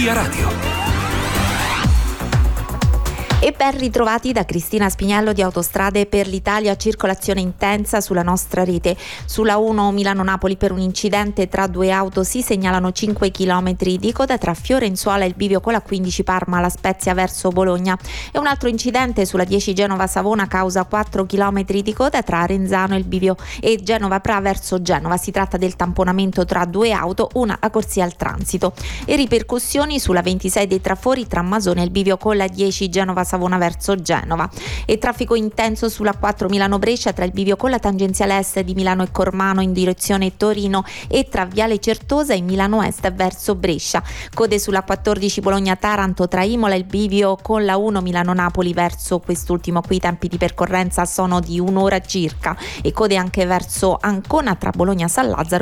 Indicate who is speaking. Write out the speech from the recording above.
Speaker 1: Via Radio.
Speaker 2: E ben ritrovati da Cristina Spiniello di Autostrade per l'Italia. Circolazione intensa sulla nostra rete. Sulla 1 Milano-Napoli per un incidente tra due auto si segnalano 5 km di coda tra Fiorenzuola e il bivio con la 15 Parma La Spezia verso Bologna. E un altro incidente sulla 10 Genova-Savona causa 4 km di coda tra Arenzano e il bivio e Genova-Pra verso Genova. Si tratta del tamponamento tra due auto, una a corsia al transito. E ripercussioni sulla 26 dei Trafori tra Masone e il bivio con la 10 Genova-Savona verso Genova. E traffico intenso sulla 4 Milano-Brescia tra il bivio con la tangenziale est di Milano e Cormano in direzione Torino e tra Viale Certosa e Milano Est verso Brescia. Code sulla 14 Bologna-Taranto tra Imola e il bivio con la 1 Milano-Napoli verso quest'ultimo. Qui i tempi di percorrenza sono di un'ora circa. E code anche verso Ancona tra Bologna-San Lazzaro